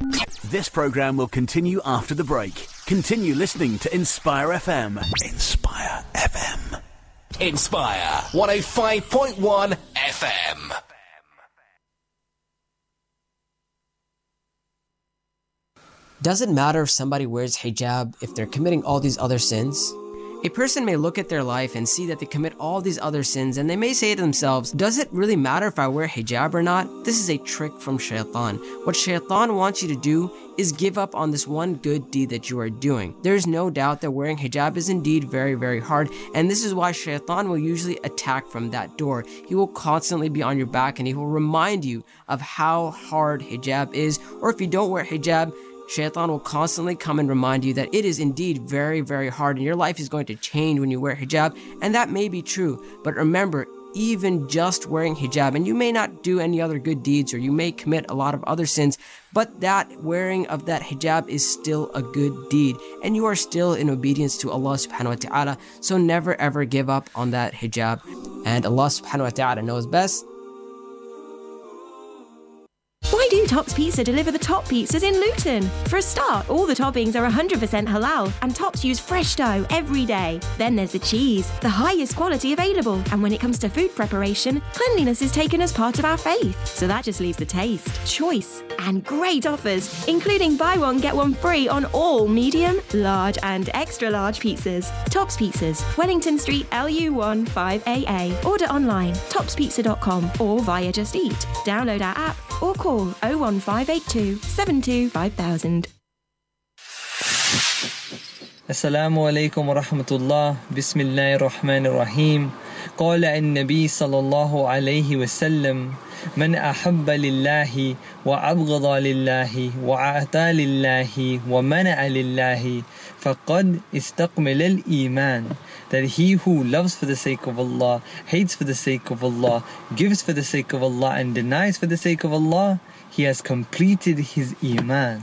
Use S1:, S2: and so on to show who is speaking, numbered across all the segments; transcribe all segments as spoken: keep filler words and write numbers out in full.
S1: This programme will continue after the break. Continue listening to Inspire F M. Inspire F M.
S2: Inspire one oh five point one F M.
S3: Does it matter if somebody wears hijab if they're committing all these other sins? A person may look at their life and see that they commit all these other sins, and they may say to themselves, does it really matter if I wear hijab or not? This is a trick from shaitan. What shaitan wants you to do is give up on this one good deed that you are doing. There is no doubt that wearing hijab is indeed very, very hard, and this is why shaitan will usually attack from that door. He will constantly be on your back, and he will remind you of how hard hijab is, or if you don't wear hijab, Shaitan will constantly come and remind you that it is indeed very, very hard and your life is going to change when you wear hijab, and that may be true, but remember, even just wearing hijab, and you may not do any other good deeds or you may commit a lot of other sins, but that wearing of that hijab is still a good deed, and you are still in obedience to Allah subhanahu wa ta'ala, so never ever give up on that hijab, and Allah subhanahu wa ta'ala knows best.
S4: Why do Tops Pizza deliver the top pizzas in Luton? For a start, all the toppings are one hundred percent halal and Tops use fresh dough every day. Then there's the cheese, the highest quality available. And when it comes to food preparation, cleanliness is taken as part of our faith. So that just leaves the taste, choice, and great offers, including buy one, get one free on all medium, large, and extra large pizzas. Tops Pizzas, Wellington Street, L U one five A A. Order online, tops pizza dot com or via Just Eat. Download our app or call oh one five eight two, seven two five thousand.
S5: Assalamu alaikum wa rahmatullah. Bismillahir Rahmanir Rahim. قال النبي صلى الله عليه وسلم من أحب لله وأبغض لله وأعطى لله ومنع لله فقد استكمل الإيمان. That he who loves for the sake of Allah, hates for the sake of Allah, gives for the sake of Allah and denies for the sake of Allah, he has completed his Iman.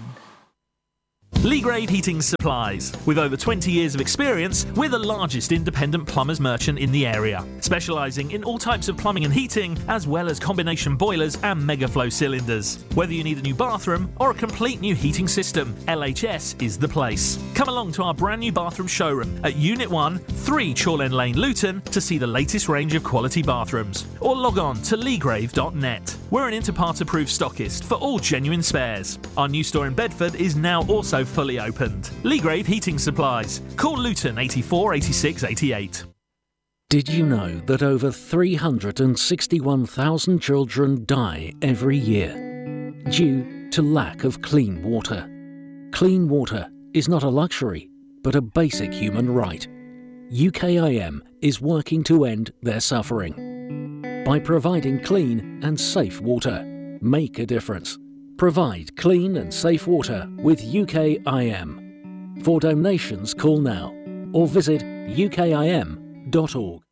S6: Legrave Heating Supplies. With over twenty years of experience, we're the largest independent plumbers merchant in the area, specialising in all types of plumbing and heating, as well as combination boilers and megaflow cylinders. Whether you need a new bathroom or a complete new heating system, L H S is the place. Come along to our brand new bathroom showroom at Unit one, three Chorlend Lane, Luton, to see the latest range of quality bathrooms, or log on to legrave dot net. We're an Interpart-approved stockist for all genuine spares. Our new store in Bedford is now also fully opened. Legrave Heating Supplies. Call Luton eighty-four eighty-six eighty-eight.
S7: Did you know that over three hundred sixty-one thousand children die every year due to lack of clean water? Clean water is not a luxury, but a basic human right. U K I M is working to end their suffering. By providing clean and safe water, make a difference. Provide clean and safe water with U K I M. For donations, call now or visit U K I M dot org.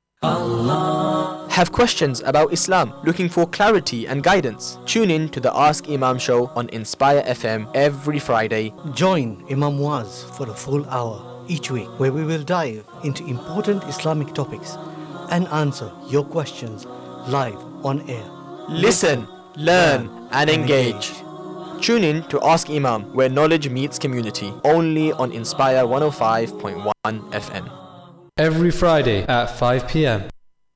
S8: Allah. Have questions about Islam, looking for clarity and guidance? Tune in to the Ask Imam show on Inspire F M every Friday.
S9: Join Imam Muaz for a full hour each week where we will dive into important Islamic topics and answer your questions live on air.
S8: Listen, learn and engage. Tune in to Ask Imam, where knowledge meets community, only on Inspire one oh five point one F M.
S10: Every Friday at five p.m.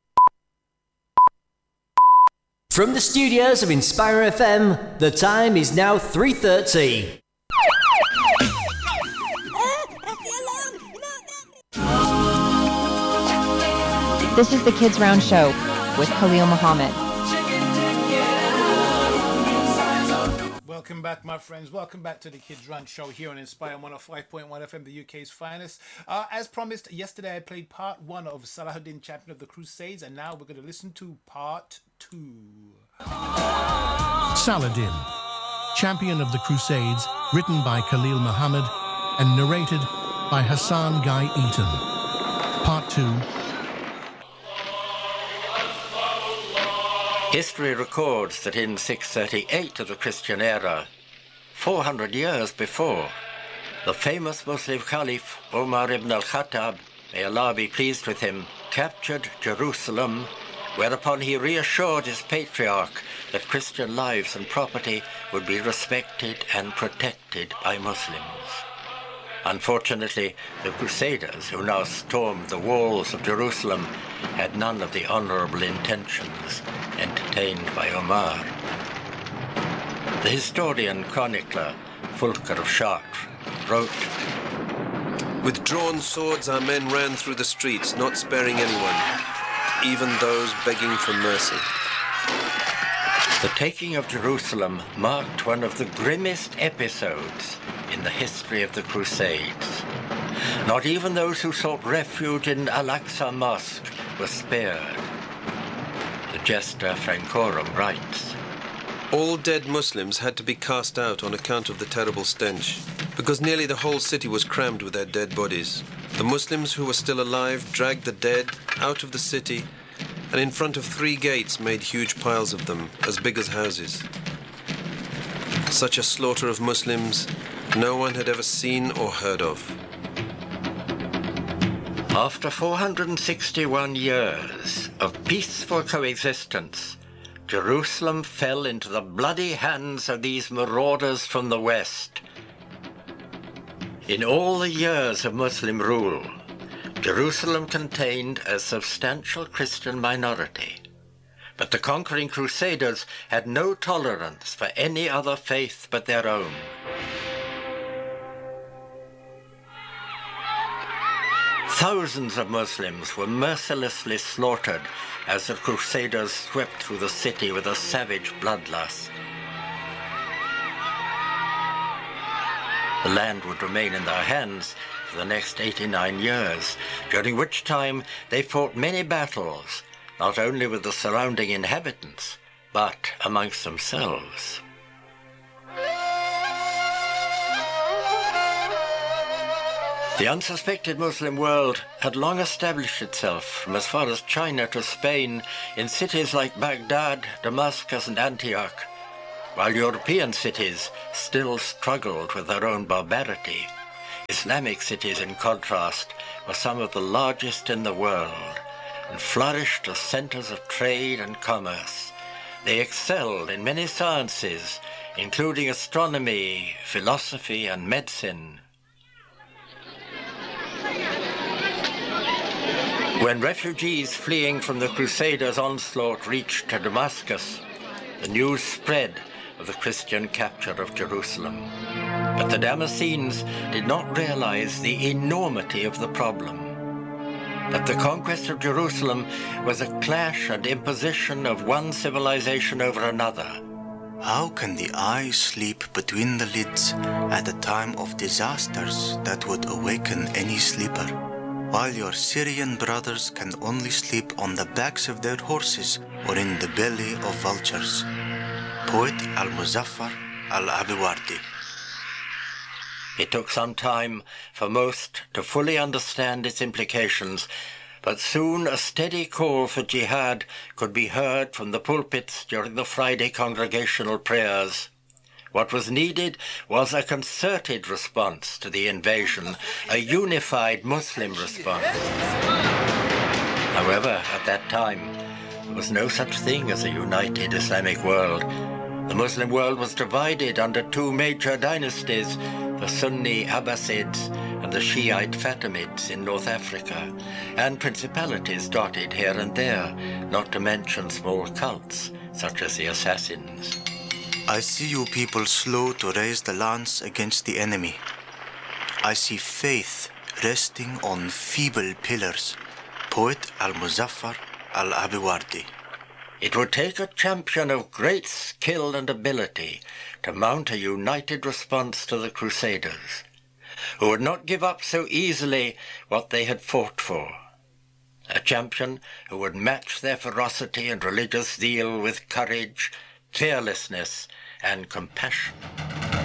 S11: From the studios of Inspire F M, the time is now three thirty.
S12: This is the Kids Round Show with Khalil Muhammad.
S13: Welcome back, my friends. Welcome back to the Kids Run Show here on Inspire one oh five point one F M, the U K's finest. Uh, as promised, yesterday I played part one of Salahuddin, Champion of the Crusades, and now we're going to listen to part two.
S14: Saladin, Champion of the Crusades, written by Khalil Muhammad and narrated by Hassan Guy Eaton. Part two.
S15: History records that in six thirty-eight of the Christian era, four hundred years before, the famous Muslim Caliph Umar ibn al-Khattab, may Allah be pleased with him, captured Jerusalem whereupon he reassured his patriarch that Christian lives and property would be respected and protected by Muslims. Unfortunately, the Crusaders, who now stormed the walls of Jerusalem, had none of the honourable intentions entertained by Omar. The historian chronicler Fulcher of Chartres wrote,
S16: "With drawn swords our men ran through the streets, not sparing anyone, even those begging for mercy."
S15: The taking of Jerusalem marked one of the grimmest episodes in the history of the Crusades. Not even those who sought refuge in Al-Aqsa Mosque were spared. The Gesta Francorum writes,
S16: "All dead Muslims had to be cast out on account of the terrible stench, because nearly the whole city was crammed with their dead bodies. The Muslims who were still alive dragged the dead out of the city, and in front of three gates made huge piles of them, as big as houses. Such a slaughter of Muslims no one had ever seen or heard of."
S15: After four hundred sixty-one years of peaceful coexistence, Jerusalem fell into the bloody hands of these marauders from the west. In all the years of Muslim rule, Jerusalem contained a substantial Christian minority, but the conquering Crusaders had no tolerance for any other faith but their own. Thousands of Muslims were mercilessly slaughtered as the Crusaders swept through the city with a savage bloodlust. The land would remain in their hands for the next eighty-nine years, during which time they fought many battles, not only with the surrounding inhabitants, but amongst themselves. The unsuspected Muslim world had long established itself from as far as China to Spain in cities like Baghdad, Damascus, and Antioch, while European cities still struggled with their own barbarity. Islamic cities, in contrast, were some of the largest in the world and flourished as centers of trade and commerce. They excelled in many sciences, including astronomy, philosophy, and medicine. When refugees fleeing from the Crusaders' onslaught reached Damascus, the news spread of the Christian capture of Jerusalem. But the Damascenes did not realize the enormity of the problem, that the conquest of Jerusalem was a clash and imposition of one civilization over another.
S17: How can the eye sleep between the lids at a time of disasters that would awaken any sleeper, while your Syrian brothers can only sleep on the backs of their horses or in the belly of vultures? Poet Al-Muzaffar Al-Abiwardi.
S15: It took some time for most to fully understand its implications, but soon a steady call for jihad could be heard from the pulpits during the Friday congregational prayers. What was needed was a concerted response to the invasion, a unified Muslim response. However, at that time, there was no such thing as a united Islamic world. The Muslim world was divided under two major dynasties, the Sunni Abbasids and the Shiite Fatimids in North Africa, and principalities dotted here and there, not to mention small cults such as the Assassins.
S17: I see you people slow to raise the lance against the enemy. I see faith resting on feeble pillars. Poet Al-Muzaffar Al-Abiwardi.
S15: It would take a champion of great skill and ability to mount a united response to the Crusaders, who would not give up so easily what they had fought for. A champion who would match their ferocity and religious zeal with courage, fearlessness, and compassion.